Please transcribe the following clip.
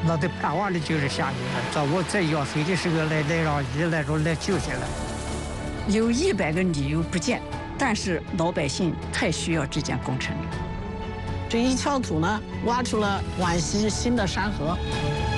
那得盼望的就是下雨了。这我最要飞的时候来让雨来救下来。 有100个理由不建，但是老百姓太需要这件工程了。 这一锹土呢，挖出了皖西新的山河。